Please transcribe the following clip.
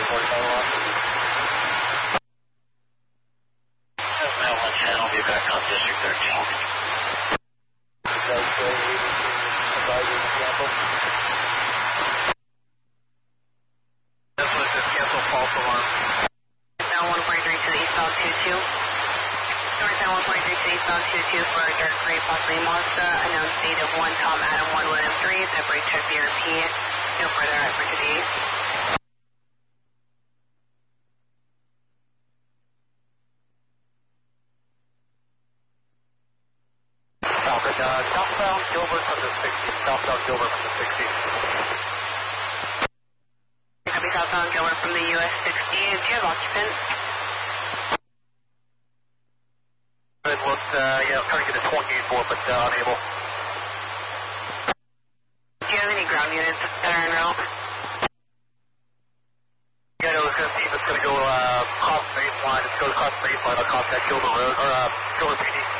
I'll be back on District 13. This was just cancel false alarm. Now 143 to the eastbound 22. Northbound 143 to the eastbound 22 for a dark gray possibly Mazda. Unknown state of 1 Tom Adam 1 William 3. Separate check BRP. No further effort to the east. Southbound Gilbert from the 60. Southbound Gilbert from the 60. Copy southbound Gilbert from the US 60. Do you have occupant? It looks, yeah, I'm trying to get a 24, but unable. Do you have any ground units that are en route? Yeah, no, it's going to see if it's going to go across the baseline. It's going to cross the baseline. I'll contact Gilbert Road, or Gilbert PD.